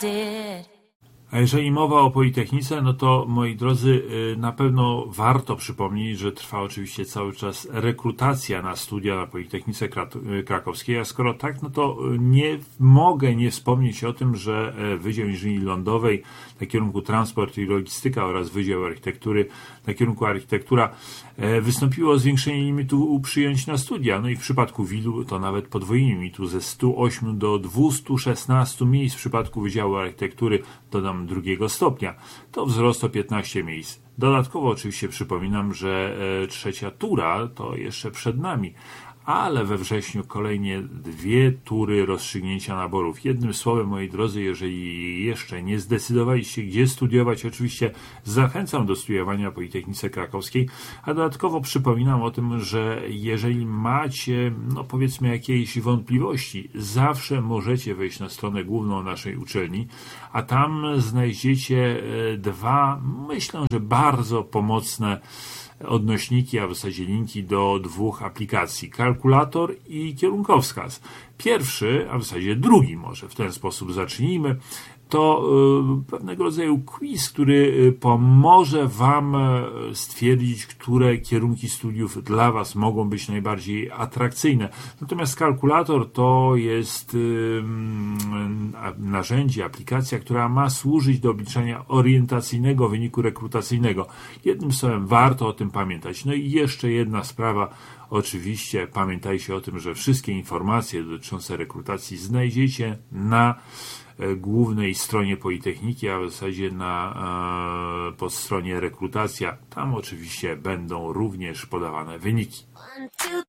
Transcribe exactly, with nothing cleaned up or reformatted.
A jeżeli mowa o Politechnice, no to moi drodzy, na pewno warto przypomnieć, że trwa oczywiście cały czas rekrutacja na studia na Politechnice Krakowskiej, a skoro tak, no to nie mogę nie wspomnieć o tym, że Wydział Inżynierii Lądowej na kierunku transport i logistyka oraz Wydział Architektury na kierunku architektura wystąpiło o zwiększenie limitu przyjęć na studia. No i w przypadku W I L-u to nawet podwojenie limitu ze stu ośmiu do dwustu szesnastu miejsc. W przypadku Wydziału Architektury dodam drugiego stopnia. To wzrost o piętnaście miejsc. Dodatkowo oczywiście przypominam, że e, trzecia tura to jeszcze przed nami, ale we wrześniu kolejnie dwie tury rozstrzygnięcia naborów. Jednym słowem, moi drodzy, jeżeli jeszcze nie zdecydowaliście, gdzie studiować, oczywiście zachęcam do studiowania na Politechnice Krakowskiej, a dodatkowo przypominam o tym, że jeżeli macie, no powiedzmy, jakieś wątpliwości, zawsze możecie wejść na stronę główną naszej uczelni, a tam znajdziecie dwa, myślę, że bardzo pomocne odnośniki, a w zasadzie linki do dwóch aplikacji, kalkulator i kierunkowskaz. Pierwszy, a w zasadzie drugi może, w ten sposób zacznijmy, to y, pewnego rodzaju quiz, który pomoże Wam stwierdzić, które kierunki studiów dla Was mogą być najbardziej atrakcyjne. Natomiast kalkulator to jest y, narzędzie, aplikacja, która ma służyć do obliczania orientacyjnego wyniku rekrutacyjnego. Jednym słowem, warto o tym pamiętać. No i jeszcze jedna sprawa. Oczywiście pamiętajcie o tym, że wszystkie informacje dotyczące rekrutacji znajdziecie na głównej stronie Politechniki, a w zasadzie na e, podstronie rekrutacja. Tam oczywiście będą również podawane wyniki. One, two,